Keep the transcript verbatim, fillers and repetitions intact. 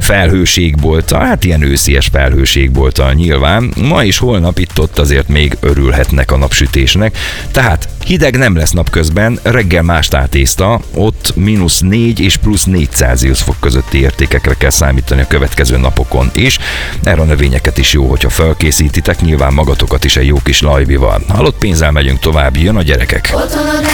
felhőségbolta, hát ilyen őszies felhőségbolta nyilván. Ma és holnap itt-ott azért még örülhetnek a napsütésnek, tehát hideg nem lesz napközben, reggel más tátészta, ott mínusz négy és plusz négy Celsius fok közötti értékekre kell számítani a következő napokon is. Erre a növényeket is jó, hogyha felkészítitek, nyilván magatokat is egy jó kis lajvival. Halott pénzzel megyünk tovább, jön a gyerekek.